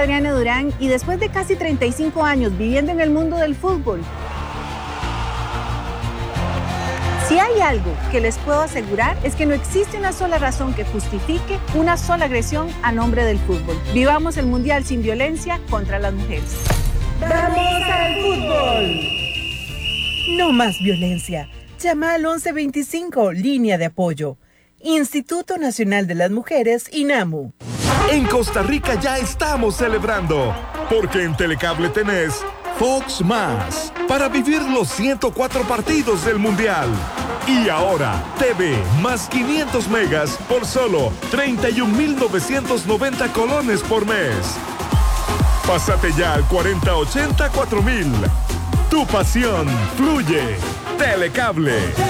Adriana Durán y después de casi 35 años viviendo en el mundo del fútbol, si hay algo que les puedo asegurar es que no existe una sola razón que justifique una sola agresión a nombre del fútbol. Vivamos el Mundial sin violencia contra las mujeres. ¡Vamos al fútbol! No más violencia. Llama al 1125, línea de apoyo. Instituto Nacional de las Mujeres, INAMU. En Costa Rica ya estamos celebrando, porque en Telecable tenés Fox Más, para vivir los 104 partidos del Mundial. Y ahora, TV más 500 megas por solo 31.990 colones por mes. Pásate ya al 4080-4000. Tu pasión fluye. Telecable.